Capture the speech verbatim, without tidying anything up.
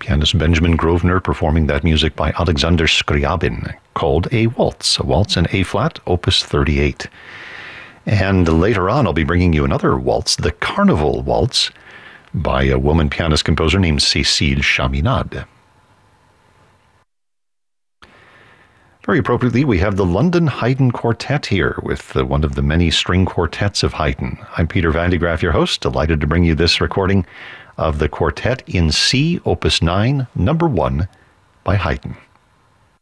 Pianist Benjamin Grosvenor performing that music by Alexander Scriabin, called a waltz, a waltz in A-flat, opus thirty-eight. And later on, I'll be bringing you another waltz, the Carnival Waltz, by a woman pianist-composer named Cécile Chaminade. Very appropriately, we have the London Haydn Quartet here with uh, one of the many string quartets of Haydn. I'm Peter Van de Graaff, your host, delighted to bring you this recording of the Quartet in C, Opus nine, number one, by Haydn.